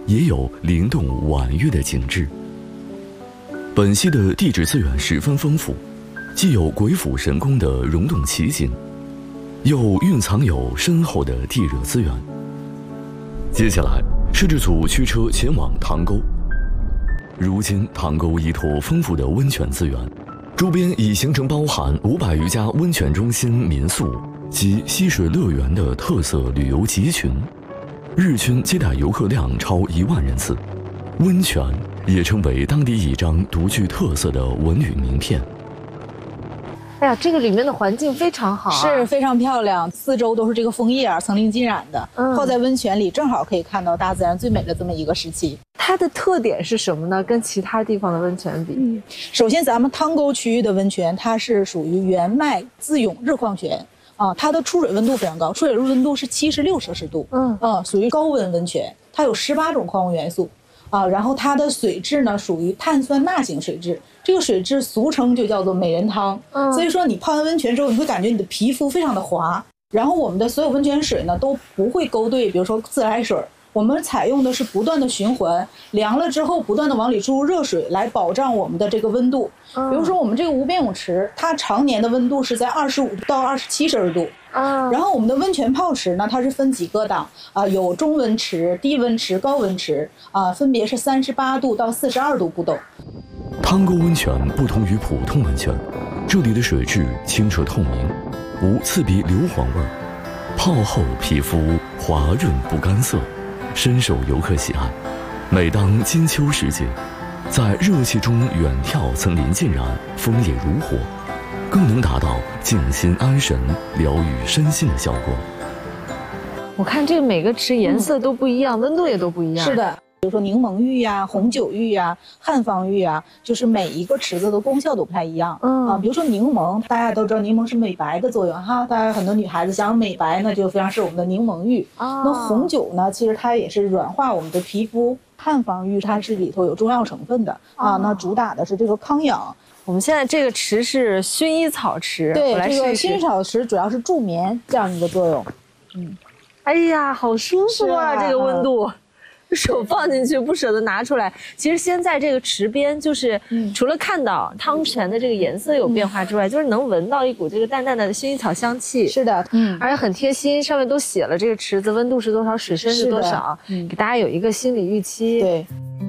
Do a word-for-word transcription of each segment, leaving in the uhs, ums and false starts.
也有灵动婉约的景致。本溪的地质资源十分丰富，既有鬼斧神工的溶洞奇景，又蕴藏有深厚的地热资源。接下来，摄制组驱车前往塘沟。如今，塘沟依托丰富的温泉资源，周边已形成包含五百余家温泉中心、民宿及溪水乐园的特色旅游集群，日均接待游客量超一万人次。温泉也成为当地一张独具特色的文旅名片。 哎呀，这个里面的环境非常好、啊， 是非常漂亮，四周都是这个枫叶啊，层林尽染的。嗯，泡在温泉里，正好可以看到大自然最美的这么一个时期。 它的特点是什么呢？跟其他地方的温泉比？ 嗯，首先咱们汤沟区域的温泉，它是属于原脉自涌热矿泉啊，它的出水温度非常高，出水温度是七十六摄氏度。嗯，啊，属于高温温泉，它有十八种矿物元素。啊，然后它的水质呢属于碳酸钠型水质，这个水质俗称就叫做美人汤。嗯，所以说你泡完温泉之后，你会感觉你的皮肤非常的滑。然后我们的所有温泉水呢都不会勾兑，比如说自来水，我们采用的是不断的循环，凉了之后不断的往里注入热水来保障我们的这个温度。比如说我们这个无边泳池，它常年的温度是在二十五到二十七摄氏度。啊，然后我们的温泉泡池呢，它是分几个档啊、呃，有中温池、低温池、高温池啊、呃，分别是三十八度到四十二度不等。 汤沟温泉不同于普通温泉，这里的水质清澈透明，无刺鼻硫磺味儿，泡后皮肤滑润不干涩，深受游客喜爱。每当金秋时节，在热气中远眺层林尽染，枫叶如火，更能达到静心安神、疗愈身心的效果。 我看这个每个池颜色都不一样，嗯、温度也都不一样。 是的，比如说柠檬浴呀、红酒浴呀、汉方浴呀，就是每一个池子的功效都不太一样。嗯啊，比如说柠檬，大家都知道柠檬是美白的作用哈，大家很多女孩子想美白呢，就非常适合我们的柠檬浴。啊，那红酒呢，其实它也是软化我们的皮肤。汉方浴它是里头有中药成分的啊，那主打的是这个康养。 我们现在这个池是薰衣草池， 对， 我来试一试。 这个薰衣草池主要是助眠这样一个作用。 嗯，哎呀，好舒服啊，啊这个温度，手放进去不舍得拿出来。其实先在这个池边，就是除了看到汤泉的这个颜色有变化之外，嗯、就是能闻到一股这个淡淡的薰衣草香气。 是的，嗯， 而且很贴心，上面都写了这个池子温度是多少，水深是多少，嗯，给大家有一个心理预期。 对。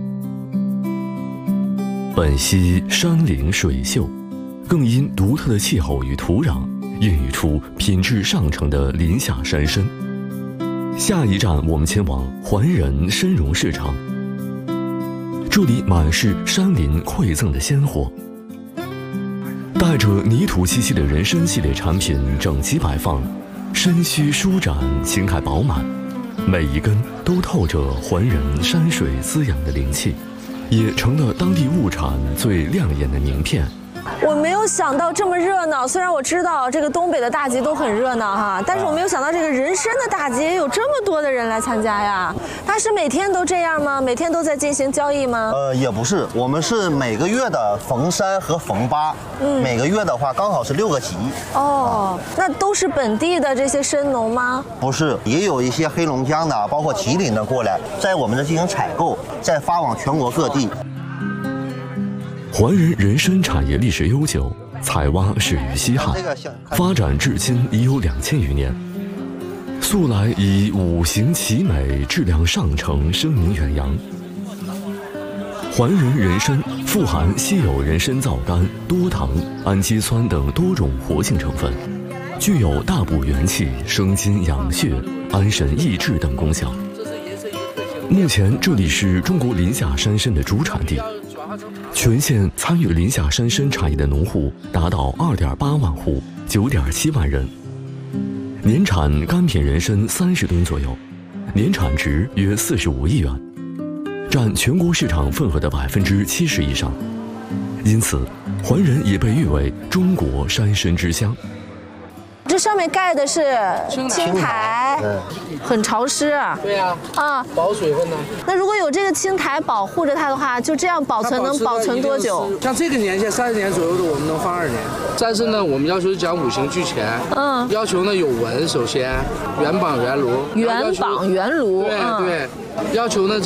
本溪山林水秀，更因独特的气候与土壤，孕育出品质上乘的林下山参。下一站，我们前往环仁参茸市场，这里满是山林馈赠的鲜货，带着泥土气息的人参系列产品整齐摆放，参须舒展，情海饱满，每一根都透着环仁山水滋养的灵气，也成了当地物产最亮眼的名片。 我没有想到这么热闹，虽然我知道这个东北的大集都很热闹哈，但是我没有想到这个人参的大集也有这么多的人来参加呀。它是每天都这样吗？每天都在进行交易吗？ 呃，也不是，我们是每个月的逢三和逢八，嗯，每个月的话刚好是六个集。 哦，那都是本地的这些参农吗？ 不是，也有一些黑龙江的，包括吉林的过来，在我们这进行采购，再发往全国各地。 环仁人参产业历史悠久，采挖始于西汉，发展至今已有两千余年。素来以五行奇美、质量上乘声名远扬。环仁人参富含稀有人参皂苷、多糖、氨基酸等多种活性成分，具有大补元气、生津养血、安神益智等功效。目前这里是中国林下山参的主产地。全县参与林下山参产业的农户达到二点八万户，九点七万人，年产干品人参三十吨左右，年产值约四十五亿元，占全国市场份额的百分之七十以上。因此，环仁也被誉为中国山参之乡。 这上面盖的是青苔，很潮湿。 对呀， 啊， 保水分呢。 那如果有这个青苔保护着它的话，就这样保存能保存多久？ 像这个年限三十年左右的，我们能放二年。但是呢，我们要求是讲五行俱全，嗯，要求呢有纹，首先原绑原炉， 原绑原炉， 对对，要求呢。